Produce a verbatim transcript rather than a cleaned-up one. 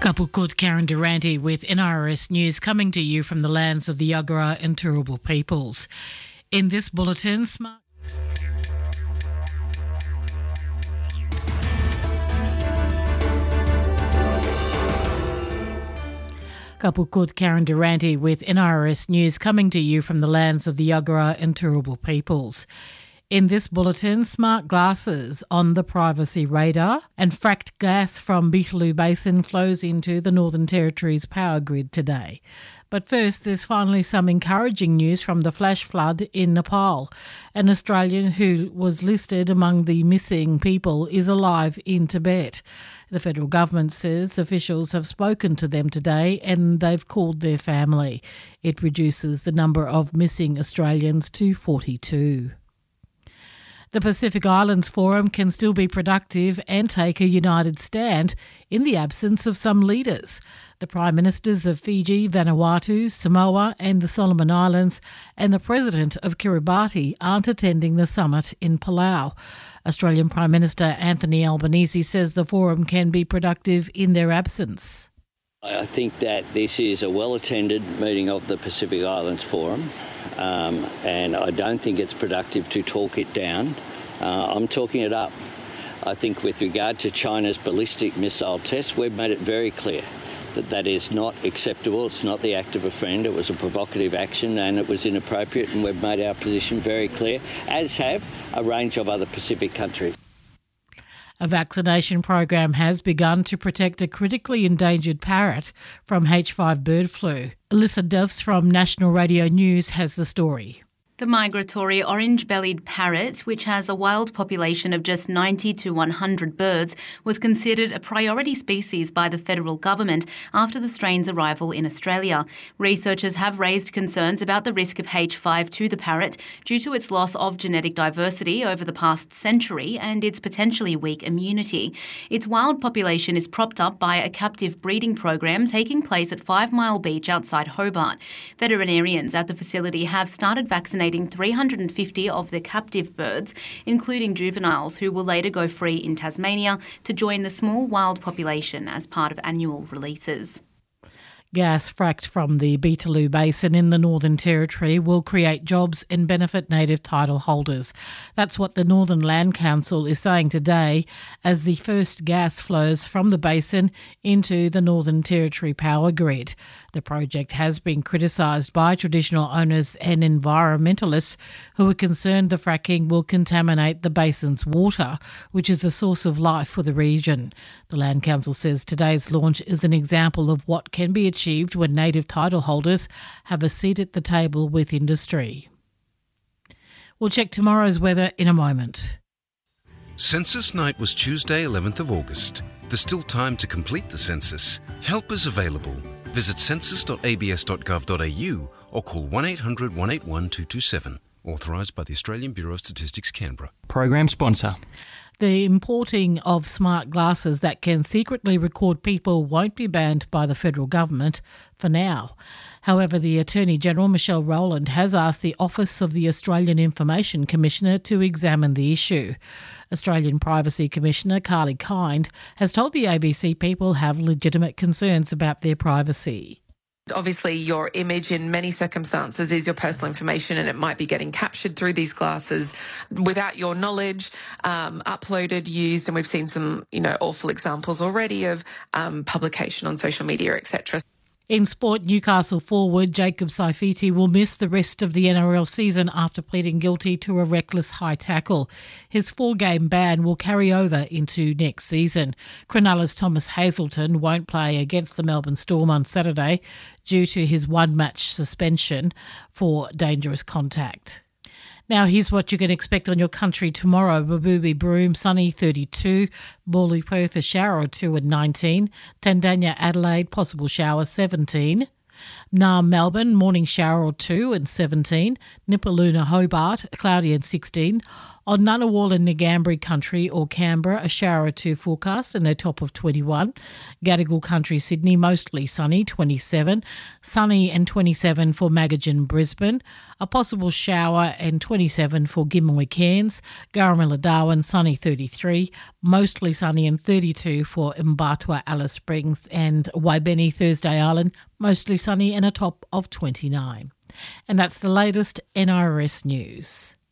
Kapukut Karen Durante with N R S News coming to you from the lands of the Yagara and Turrbal peoples. In this bulletin, smart... Kapukut Karen Durante with N R S News coming to you from the lands of the Yagara and Turrbal peoples. In this bulletin, smart glasses on the privacy radar, and fracked gas from Beetaloo Basin flows into the Northern Territory's power grid today. But first, there's finally some encouraging news from the flash flood in Nepal. An Australian who was listed among the missing people is alive in Tibet. The federal government says officials have spoken to them today and they've called their family. It reduces the number of missing Australians to forty-two. The Pacific Islands Forum can still be productive and take a united stand in the absence of some leaders. The Prime Ministers of Fiji, Vanuatu, Samoa and the Solomon Islands and the President of Kiribati aren't attending the summit in Palau. Australian Prime Minister Anthony Albanese says the forum can be productive in their absence. I think that this is a well-attended meeting of the Pacific Islands Forum. Um, and I don't think it's productive to talk it down. Uh, I'm talking it up. I think with regard to China's ballistic missile test, we've made it very clear that that is not acceptable. It's not the act of a friend. It was a provocative action and it was inappropriate, and we've made our position very clear, as have a range of other Pacific countries. A vaccination program has begun to protect a critically endangered parrot from H five bird flu. Alyssa Duffs from National Radio News has the story. The migratory orange-bellied parrot, which has a wild population of just ninety to one hundred birds, was considered a priority species by the federal government after the strain's arrival in Australia. Researchers have raised concerns about the risk of H five to the parrot due to its loss of genetic diversity over the past century and its potentially weak immunity. Its wild population is propped up by a captive breeding program taking place at Five Mile Beach outside Hobart. Veterinarians at the facility have started vaccinating three hundred fifty of the captive birds, including juveniles who will later go free in Tasmania to join the small wild population as part of annual releases. Gas fracked from the Beetaloo Basin in the Northern Territory will create jobs and benefit native title holders. That's what the Northern Land Council is saying today as the first gas flows from the basin into the Northern Territory power grid. The project has been criticised by traditional owners and environmentalists who are concerned the fracking will contaminate the basin's water, which is a source of life for the region. The Land Council says today's launch is an example of what can be achieved when native title holders have a seat at the table with industry. We'll check tomorrow's weather in a moment. Census night was Tuesday, eleventh of August. There's still time to complete the census. Help is available. Visit census dot a b s dot gov dot a u or call one eight hundred one eight one two two seven. Authorised by the Australian Bureau of Statistics, Canberra. Program sponsor. The importing of smart glasses that can secretly record people won't be banned by the federal government for now. However, the Attorney-General, Michelle Rowland, has asked the Office of the Australian Information Commissioner to examine the issue. Australian Privacy Commissioner Carly Kind has told the A B C people have legitimate concerns about their privacy. Obviously, your image in many circumstances is your personal information, and it might be getting captured through these glasses without your knowledge, um, uploaded, used, and we've seen some, you know, awful examples already of um, publication on social media, et cetera. In sport, Newcastle forward Jacob Saifiti will miss the rest of the N R L season after pleading guilty to a reckless high tackle. His four-game ban will carry over into next season. Cronulla's Thomas Hazelton won't play against the Melbourne Storm on Saturday due to his one-match suspension for dangerous contact. Now here's what you can expect on your country tomorrow. Baboobie Broome, sunny thirty-two. Morley Perth, a shower or two at nineteen. Tandanya Adelaide, possible shower seventeen. Naarm Melbourne, morning shower or two and seventeen. Nipaluna Hobart, cloudy and sixteen. On Ngunnawal and Ngambri Country or Canberra, a shower or two forecast and a top of twenty-one. Gadigal Country, Sydney, mostly sunny, twenty-seven. Sunny and twenty-seven for Magajan, Brisbane. A possible shower and twenty-seven for Gimuy, Cairns. Garamilla, Darwin, sunny, thirty-three. Mostly sunny and thirty-two for Mbatwa, Alice Springs, and Waibeni, Thursday Island, mostly sunny and a top of twenty-nine. And that's the latest N R S news.